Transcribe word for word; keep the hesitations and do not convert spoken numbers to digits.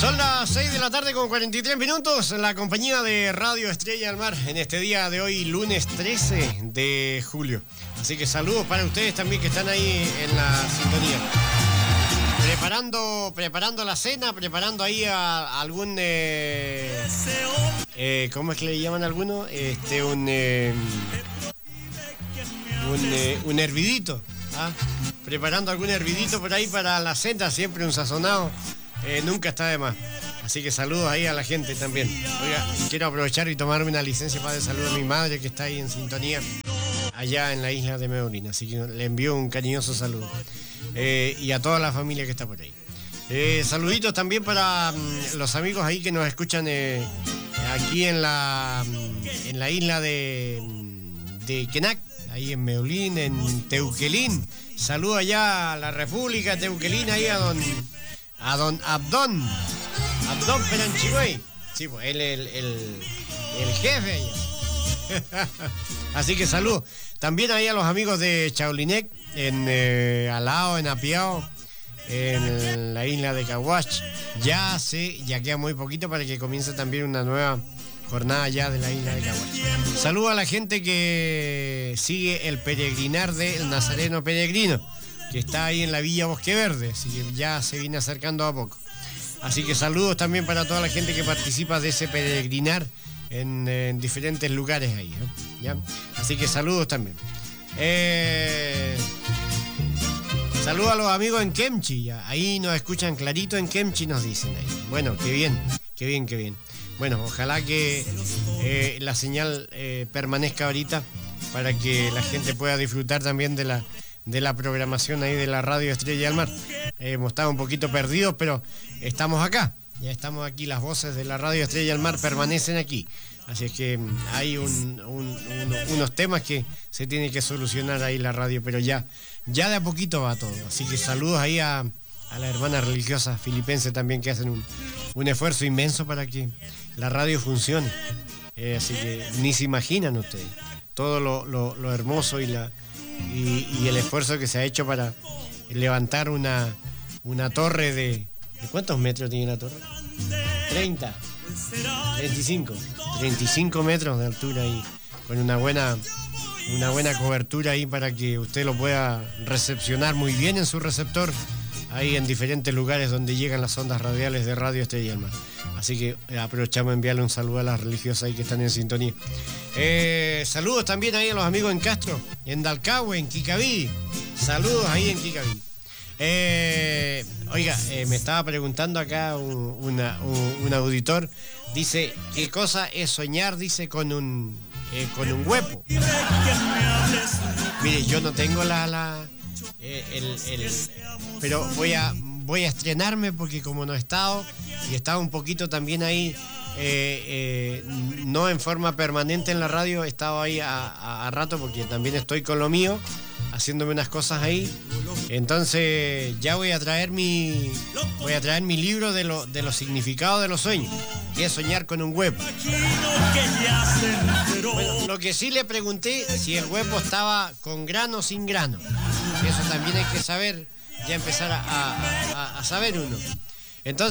Son las seis de la tarde con cuarenta y tres minutos en la compañía de Radio Estrella del Mar en este día de hoy, lunes trece de julio. Así que saludos para ustedes también que están ahí en la sintonía. Preparando, preparando la cena, preparando ahí a, a algún... Eh, eh, ¿Cómo es que le llaman a alguno? Este, un... Eh, un, eh, un hervidito. ¿Ah? Preparando algún hervidito por ahí para la cena, siempre un sazonado. Eh, nunca está de más. Así que saludos ahí a la gente también. Oiga, quiero aprovechar y tomarme una licencia para dar saludo a mi madre que está ahí en sintonía allá en la isla de Meolín. Así que le envío un cariñoso saludo. Eh, y a toda la familia que está por ahí. Eh, saluditos también para um, los amigos ahí que nos escuchan eh, aquí en la, um, en la isla de, de Quenac, ahí en Meolín, en Teuquelín. Saludo allá a la República Teuquelín, ahí a don... A don Abdón, Abdón Peranchigüey. Sí, pues él es el, el, el jefe allá. Así que saludos. También ahí a los amigos de Chaulinec, en eh, Alao, en Apiao, en la isla de Caguach. Ya se, ya queda muy poquito para que comience también una nueva jornada ya de la isla de Caguach. Saludos a la gente que sigue el peregrinar del Nazareno Peregrino, que está ahí en la Villa Bosque Verde, así que ya se viene acercando a poco. Así que saludos también para toda la gente que participa de ese peregrinar en, en diferentes lugares ahí, ¿eh? ¿Ya? Así que saludos también. Eh, saludos a los amigos en Kemchi, ya. Ahí nos escuchan clarito en Kemchi, nos dicen ahí. Bueno, qué bien, qué bien, qué bien. Bueno, ojalá que eh, la señal eh, permanezca ahorita para que la gente pueda disfrutar también de la de la programación ahí de la Radio Estrella del Mar. Eh, hemos estado un poquito perdidos, pero estamos acá. Ya estamos aquí, las voces de la Radio Estrella del Mar permanecen aquí. Así es que hay un, un, un, unos temas que se tiene que solucionar ahí la radio, pero ya, ya de a poquito va todo. Así que saludos ahí a, a las hermanas religiosas filipenses también que hacen un, un esfuerzo inmenso para que la radio funcione. Eh, así que ni se imaginan ustedes todo lo, lo, lo hermoso y la Y, y el esfuerzo que se ha hecho para levantar una, una torre de... ¿De cuántos metros tiene la torre? treinta, treinta y cinco, treinta y cinco metros de altura y con una buena, una buena cobertura ahí para que usted lo pueda recepcionar muy bien en su receptor, ahí en diferentes lugares donde llegan las ondas radiales de Radio Estrella del Mar. Así que aprovechamos a enviarle un saludo a las religiosas ahí que están en sintonía. Eh, saludos también ahí a los amigos en Castro, en Dalcahue, en Kikaví. Saludos ahí en Kikaví. Eh, oiga, eh, me estaba preguntando acá un, una, un, un auditor. Dice, ¿qué cosa es soñar? Dice, con un, eh, con un huepo. Mire, yo no tengo la... la eh, el, el, pero voy a... Voy a estrenarme porque como no he estado y he estado un poquito también ahí, eh, eh, no en forma permanente en la radio, he estado ahí a, a, a rato porque también estoy con lo mío, haciéndome unas cosas ahí. Entonces ya voy a traer mi voy a traer mi libro de, lo, de los significados de los sueños, que es soñar con un huevo. Bueno, lo que sí le pregunté si el huevo estaba con grano o sin grano. Eso también hay que saber, ya empezar a, a, a, a saber uno. Entonces